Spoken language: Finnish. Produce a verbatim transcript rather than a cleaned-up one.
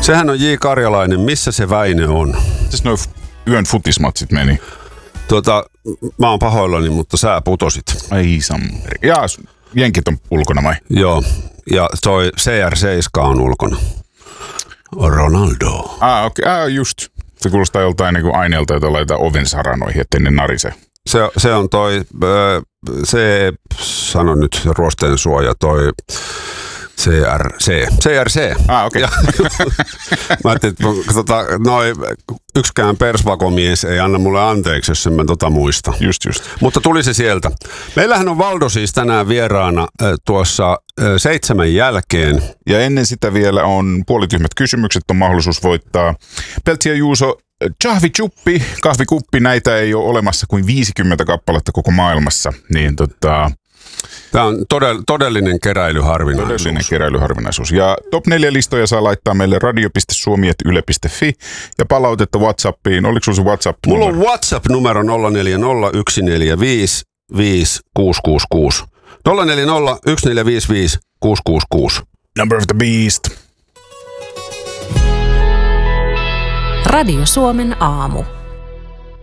Sehän on J. Karjalainen. Missä se Väinö on? Siis noi yön futismatsit meni. Tuota, mä oon pahoillani, mutta sä putosit. Ai sammeri. Jaa, jenkit on ulkona vai? Joo, ja toi C R seitsemän on ulkona. Ronaldo. Ah, okei. Okay. Ah, just. Se kuulostaa joltain niin kuin aineelta, jota laitetaan oven saranoihin, ettei ne narise. Se, se on toi, se, sano nyt ruosteen suoja, toi C R C. C R C. Ah, okei. Okay. Mä ajattelin, että tota, noi, yksikään persvakomies ei anna mulle anteeksi, jos en mä tota muista. Just, just. Mutta tuli se sieltä. Meillähän on Valdo siis tänään vieraana äh, tuossa äh, seitsemän jälkeen. Ja ennen sitä vielä on puolityhmät kysymykset, on mahdollisuus voittaa. Peltsi ja Juuso, Chahvi-chuppi, kahvikuppi, näitä ei ole olemassa kuin viisikymmentä kappaletta koko maailmassa. Niin tota... Tämä on todell, todellinen keräilyharvinaisuus. Todellinen keräilyharvinaisuus. Ja top neljä listoja saa laittaa meille radio piste suomi ät yle piste fi ja palautetta WhatsAppiin. Oliko sinulla se WhatsApp-numero? Mulla on WhatsApp-numero nolla neljä nolla yksi neljä viisi viisi kuusi kuusi kuusi. nolla neljä nolla yksi neljä viisi viisi kuusi kuusi kuusi. Number of the Beast. Radio Suomen aamu.